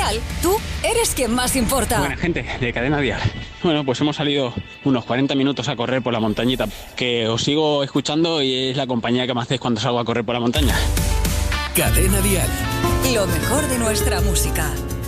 Dial, tú eres quien más importa. Buena gente de Cadena Dial. Bueno, pues hemos salido unos 40 minutos a correr por la montañita, que os sigo escuchando y es la compañía que me hacéis cuando salgo a correr por la montaña. Cadena Dial. Lo mejor de nuestra música.